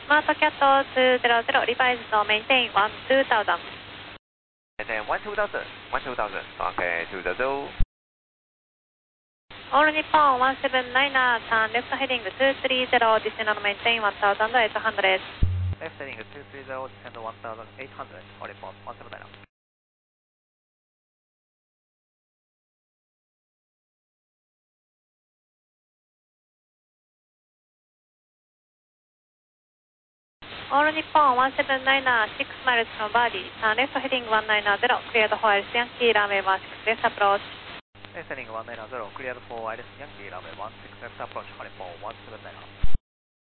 スマートキャット200リバイズとメインテイン12000。 Maintain 12000, 12000, okay, 200. All Nippon 1799, turn left heading 230, descend on maintain 1800. Left heading 230, descend 1800, all Nippon 1799. All Nippon 1799, 6 miles from Bali, turn left heading 190, cleared for Iris Yankee, runway 16 left approach. Left heading 190, cleared for Iris Yankee, runway 16 left approach, all Nippon 1799.